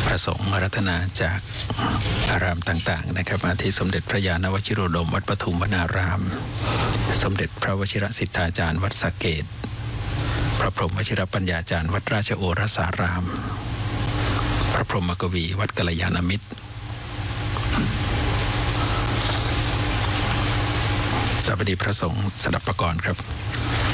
ระสงฆ์รัตนาจากอารามต่างๆนะครับมาที่สมเด็จพระญาณวชิโรดมวัดปทุมวนารามสมเด็จพระวชิรสิทธาจารย์วัดสะเกษพระพรหมวชิรปัญญาจารย์วัดราชโอรสารามพระพรหมกวีวัดกัลยาณมิตรสวัสดีพระสงฆ์สดับประกรณ์ครับ